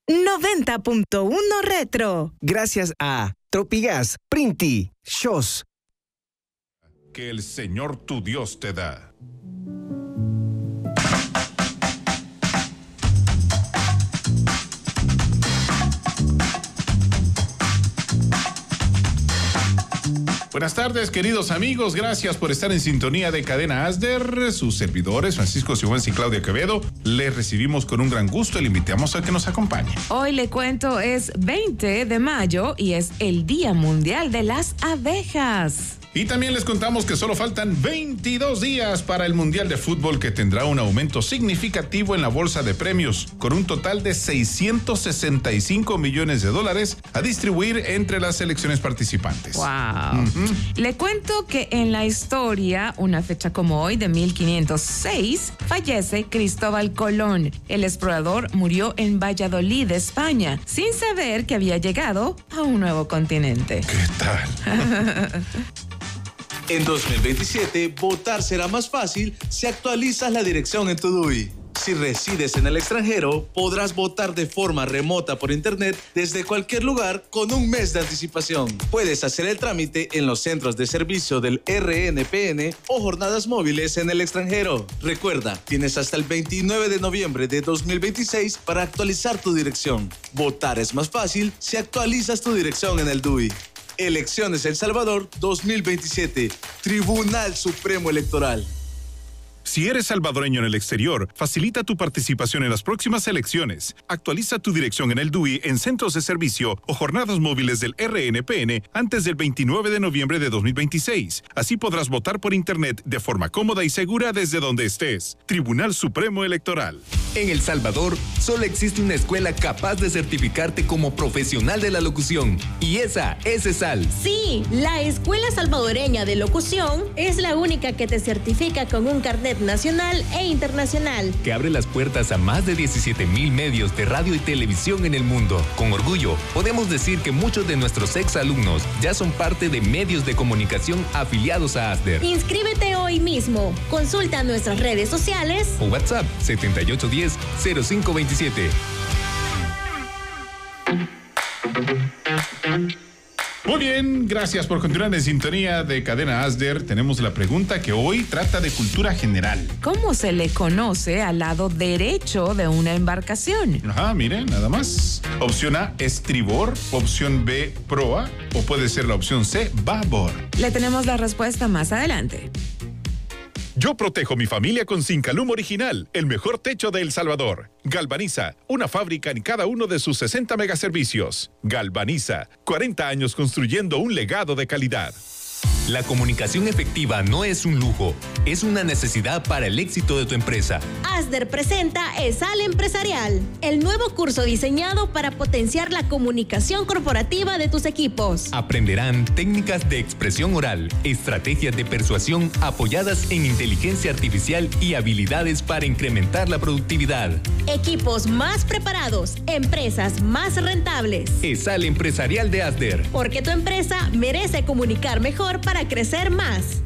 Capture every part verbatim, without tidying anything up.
noventa punto uno Retro. Gracias a Tropigas, Printi, Shows. Que el Señor tu Dios te da. Buenas tardes, queridos amigos. Gracias por estar en sintonía de Cadena Asder. Sus servidores, Francisco Sigüenza y Claudia Quevedo, les recibimos con un gran gusto y le invitamos a que nos acompañe. Hoy le cuento, es veinte de mayo y es el Día Mundial de las Abejas. Y también les contamos que solo faltan veintidós días para el Mundial de Fútbol, que tendrá un aumento significativo en la bolsa de premios, con un total de seiscientos sesenta y cinco millones de dólares a distribuir entre las selecciones participantes. ¡Wow! Uh-huh. Le cuento que en la historia, una fecha como hoy de mil quinientos seis, fallece Cristóbal Colón. El explorador murió en Valladolid, España, sin saber que había llegado a un nuevo continente. ¿Qué tal? En dos mil veintisiete, votar será más fácil si actualizas la dirección en tu D U I. Si resides en el extranjero, podrás votar de forma remota por internet desde cualquier lugar con un mes de anticipación. Puedes hacer el trámite en los centros de servicio del R N P N o jornadas móviles en el extranjero. Recuerda, tienes hasta el veintinueve de noviembre de dos mil veintiséis para actualizar tu dirección. Votar es más fácil si actualizas tu dirección en el D U I. Elecciones El Salvador dos mil veintisiete. Tribunal Supremo Electoral. Si eres salvadoreño en el exterior, facilita tu participación en las próximas elecciones. Actualiza tu dirección en el D U I en centros de servicio o jornadas móviles del R N P N antes del veintinueve de noviembre de dos mil veintiséis. Así podrás votar por internet de forma cómoda y segura desde donde estés. Tribunal Supremo Electoral. En El Salvador, solo existe una escuela capaz de certificarte como profesional de la locución. Y esa es ESAL. Sí, la Escuela Salvadoreña de Locución es la única que te certifica con un carnet nacional e internacional, que abre las puertas a más de diecisiete mil medios de radio y televisión en el mundo. Con orgullo, podemos decir que muchos de nuestros exalumnos ya son parte de medios de comunicación afiliados a Asder. Inscríbete hoy mismo. Consulta nuestras redes sociales o WhatsApp setenta y ocho diez cero cinco veintisiete. Muy bien, gracias por continuar en sintonía de Cadena Asder. Tenemos la pregunta que hoy trata de cultura general. ¿Cómo se le conoce al lado derecho de una embarcación? Ajá, miren, nada más. Opción A, estribor. Opción B, proa. O puede ser la opción C, babor. Le tenemos la respuesta más adelante. Yo protejo mi familia con Sincalum Original, el mejor techo de El Salvador. Galvaniza, una fábrica en cada uno de sus sesenta megaservicios. Galvaniza, cuarenta años construyendo un legado de calidad. La comunicación efectiva no es un lujo, es una necesidad para el éxito de tu empresa. Asder presenta ESAL Empresarial, el nuevo curso diseñado para potenciar la comunicación corporativa de tus equipos. Aprenderán técnicas de expresión oral, estrategias de persuasión apoyadas en inteligencia artificial y habilidades para incrementar la productividad. Equipos más preparados, empresas más rentables. ESAL Empresarial de Asder. Porque tu empresa merece comunicar mejor para crecer más.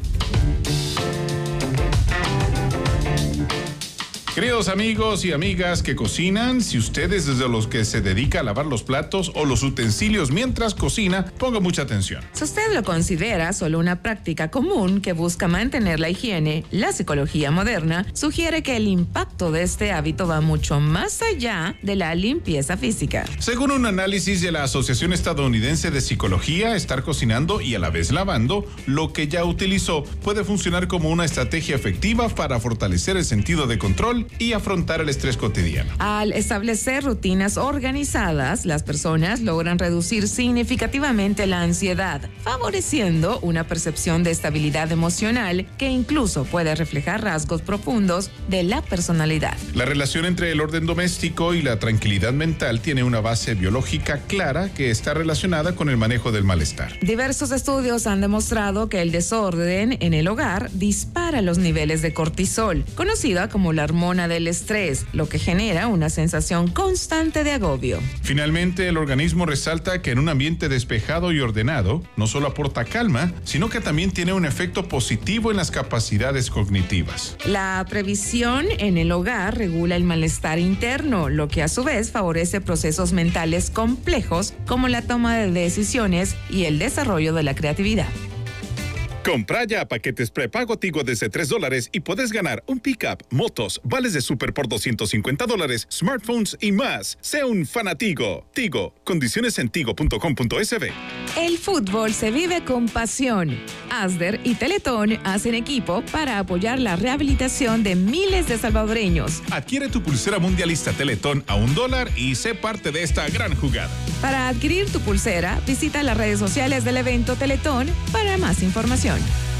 Queridos amigos y amigas que cocinan, si ustedes desde los que se dedica a lavar los platos o los utensilios mientras cocina, ponga mucha atención. Si usted lo considera solo una práctica común que busca mantener la higiene, la psicología moderna sugiere que el impacto de este hábito va mucho más allá de la limpieza física. Según un análisis de la Asociación Estadounidense de Psicología, estar cocinando y a la vez lavando lo que ya utilizó puede funcionar como una estrategia efectiva para fortalecer el sentido de control y afrontar el estrés cotidiano. Al establecer rutinas organizadas, las personas logran reducir significativamente la ansiedad, favoreciendo una percepción de estabilidad emocional que incluso puede reflejar rasgos profundos de la personalidad. La relación entre el orden doméstico y la tranquilidad mental tiene una base biológica clara que está relacionada con el manejo del malestar. Diversos estudios han demostrado que el desorden en el hogar dispara los niveles de cortisol, conocida como la hormona hormona del estrés, lo que genera una sensación constante de agobio. Finalmente, el organismo resalta que en un ambiente despejado y ordenado, no solo aporta calma, sino que también tiene un efecto positivo en las capacidades cognitivas. La previsión en el hogar regula el malestar interno, lo que a su vez favorece procesos mentales complejos como la toma de decisiones y el desarrollo de la creatividad. Compra ya paquetes prepago Tigo desde tres dólares y puedes ganar un pick-up, motos, vales de súper por doscientos cincuenta dólares, smartphones y más. Sea un fanatigo. Tigo. Condiciones en tigo punto com punto es be. El fútbol se vive con pasión. Asder y Teletón hacen equipo para apoyar la rehabilitación de miles de salvadoreños. Adquiere tu pulsera mundialista Teletón a un dólar y sé parte de esta gran jugada. Para adquirir tu pulsera, visita las redes sociales del evento Teletón para más información.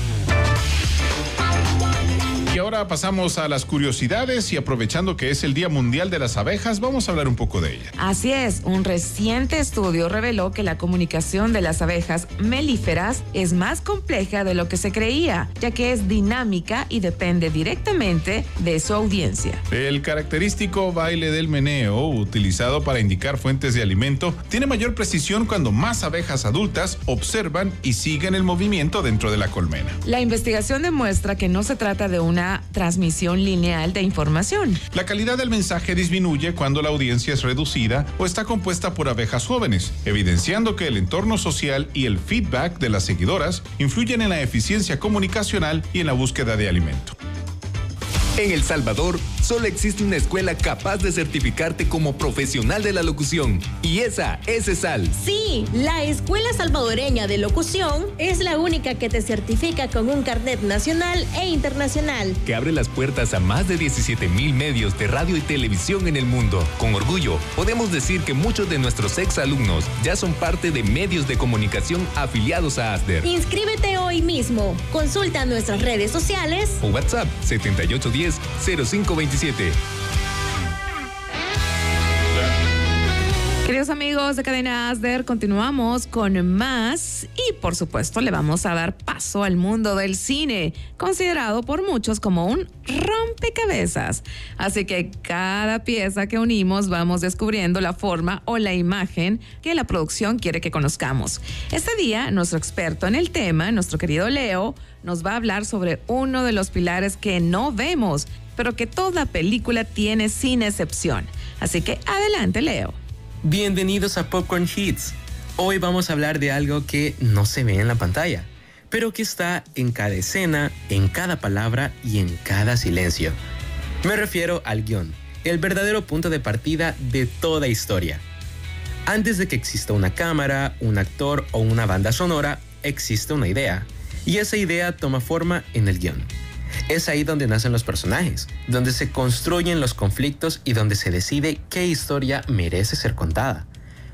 Y ahora pasamos a las curiosidades y aprovechando que es el Día Mundial de las Abejas, vamos a hablar un poco de ella. Así es, un reciente estudio reveló que la comunicación de las abejas melíferas es más compleja de lo que se creía, ya que es dinámica y depende directamente de su audiencia. El característico baile del meneo, utilizado para indicar fuentes de alimento, tiene mayor precisión cuando más abejas adultas observan y siguen el movimiento dentro de la colmena. La investigación demuestra que no se trata de una transmisión lineal de información. La calidad del mensaje disminuye cuando la audiencia es reducida o está compuesta por abejas jóvenes, evidenciando que el entorno social y el feedback de las seguidoras influyen en la eficiencia comunicacional y en la búsqueda de alimento. En El Salvador, solo existe una escuela capaz de certificarte como profesional de la locución, y esa es ESAL. Sí, la Escuela Salvadoreña de Locución es la única que te certifica con un carnet nacional e internacional, que abre las puertas a más de diecisiete mil medios de radio y televisión en el mundo. Con orgullo, podemos decir que muchos de nuestros exalumnos ya son parte de medios de comunicación afiliados a Asder. Inscríbete hoy mismo. Consulta nuestras redes sociales o WhatsApp setenta y ocho diez cero cinco veintisiete. Queridos amigos de Cadena Asder, continuamos con más y por supuesto le vamos a dar paso al mundo del cine, considerado por muchos como un rompecabezas. Así que cada pieza que unimos vamos descubriendo la forma o la imagen que la producción quiere que conozcamos. Este día, nuestro experto en el tema, nuestro querido Leo, nos va a hablar sobre uno de los pilares que no vemos, pero que toda película tiene sin excepción. Así que adelante, Leo. Bienvenidos a Popcorn Hits. Hoy vamos a hablar de algo que no se ve en la pantalla, pero que está en cada escena, en cada palabra y en cada silencio. Me refiero al guión, el verdadero punto de partida de toda historia. Antes de que exista una cámara, un actor o una banda sonora, existe una idea, y esa idea toma forma en el guión. Es ahí donde nacen los personajes, donde se construyen los conflictos y donde se decide qué historia merece ser contada.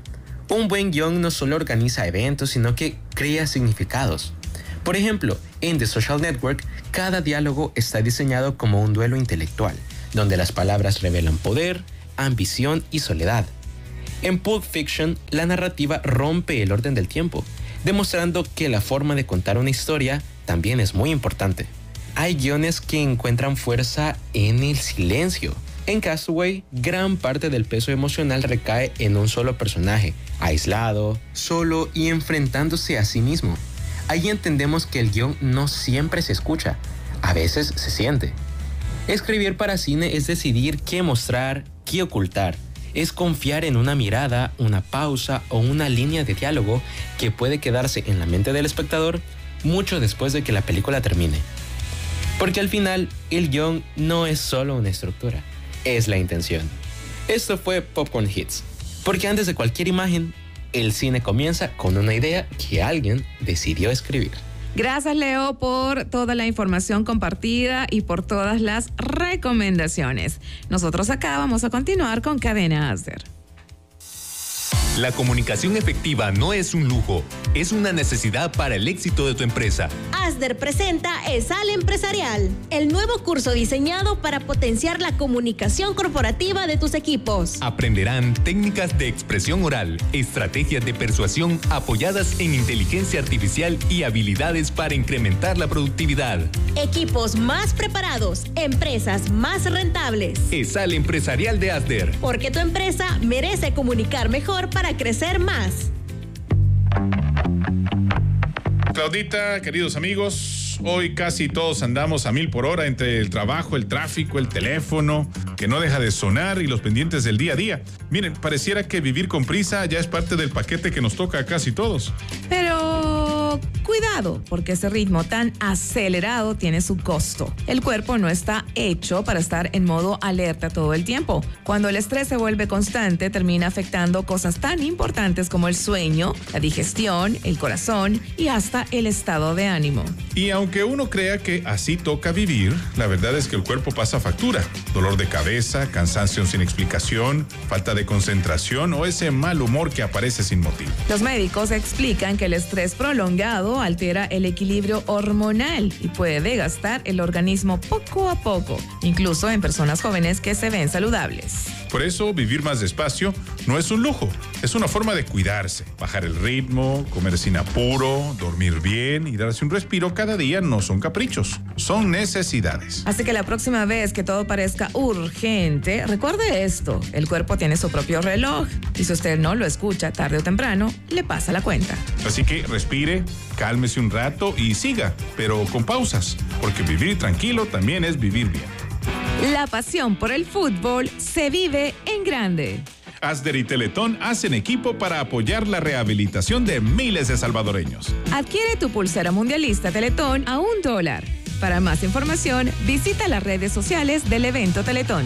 Un buen guión no solo organiza eventos, sino que crea significados. Por ejemplo, en The Social Network, cada diálogo está diseñado como un duelo intelectual, donde las palabras revelan poder, ambición y soledad. En Pulp Fiction, la narrativa rompe el orden del tiempo, demostrando que la forma de contar una historia también es muy importante. Hay guiones que encuentran fuerza en el silencio. En Castaway, gran parte del peso emocional recae en un solo personaje, aislado, solo y enfrentándose a sí mismo. Ahí entendemos que el guión no siempre se escucha, a veces se siente. Escribir para cine es decidir qué mostrar, qué ocultar. Es confiar en una mirada, una pausa o una línea de diálogo que puede quedarse en la mente del espectador mucho después de que la película termine. Porque al final, el guión no es solo una estructura, es la intención. Esto fue Popcorn Hits, porque antes de cualquier imagen, el cine comienza con una idea que alguien decidió escribir. Gracias, Leo, por toda la información compartida y por todas las recomendaciones. Nosotros acá vamos a continuar con Cadena Asder. La comunicación efectiva no es un lujo, es una necesidad para el éxito de tu empresa. Asder presenta ESAL Empresarial, el nuevo curso diseñado para potenciar la comunicación corporativa de tus equipos. Aprenderán técnicas de expresión oral, estrategias de persuasión apoyadas en inteligencia artificial y habilidades para incrementar la productividad. Equipos más preparados, empresas más rentables. ESAL Empresarial de Asder. Porque tu empresa merece comunicar mejor para crecer más. Claudita, queridos amigos, hoy casi todos andamos a mil por hora entre el trabajo, el tráfico, el teléfono, que no deja de sonar y los pendientes del día a día. Miren, pareciera que vivir con prisa ya es parte del paquete que nos toca a casi todos. Pero cuidado, porque ese ritmo tan acelerado tiene su costo. El cuerpo no está hecho para estar en modo alerta todo el tiempo. Cuando el estrés se vuelve constante, termina afectando cosas tan importantes como el sueño, la digestión, el corazón y hasta el estado de ánimo. Y aunque uno crea que así toca vivir, la verdad es que el cuerpo pasa factura. Dolor de cabeza, cansancio sin explicación, falta de concentración o ese mal humor que aparece sin motivo. Los médicos explican que el estrés prolongado altera el equilibrio hormonal y puede desgastar el organismo poco a poco, incluso en personas jóvenes que se ven saludables. Por eso, vivir más despacio no es un lujo, es una forma de cuidarse. Bajar el ritmo, comer sin apuro, dormir bien y darse un respiro cada día no son caprichos, son necesidades. Así que la próxima vez que todo parezca urgente, recuerde esto, el cuerpo tiene su propio reloj y si usted no lo escucha tarde o temprano, le pasa la cuenta. Así que respire, cálmese un rato y siga, pero con pausas, porque vivir tranquilo también es vivir bien. La pasión por el fútbol se vive en grande. Asder y Teletón hacen equipo para apoyar la rehabilitación de miles de salvadoreños. Adquiere tu pulsera mundialista Teletón a un dólar. Para más información, visita las redes sociales del evento Teletón.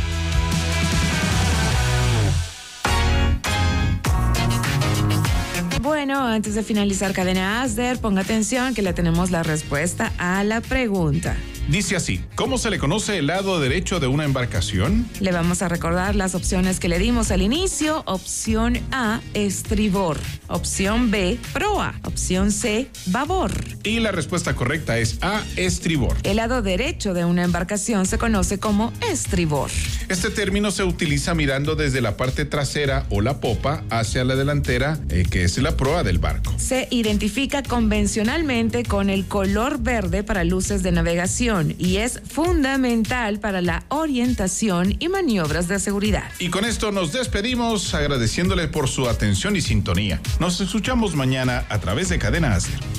Bueno, antes de finalizar Cadena Asder, ponga atención que le tenemos la respuesta a la pregunta. Dice así, ¿cómo se le conoce el lado derecho de una embarcación? Le vamos a recordar las opciones que le dimos al inicio. Opción A, estribor. Opción B, proa. Opción C, babor. Y la respuesta correcta es A, estribor. El lado derecho de una embarcación se conoce como estribor. Este término se utiliza mirando desde la parte trasera o la popa hacia la delantera, eh, que es la proa del barco. Se identifica convencionalmente con el color verde para luces de navegación y es fundamental para la orientación y maniobras de seguridad. Y con esto nos despedimos agradeciéndole por su atención y sintonía. Nos escuchamos mañana a través de Cadena Asder.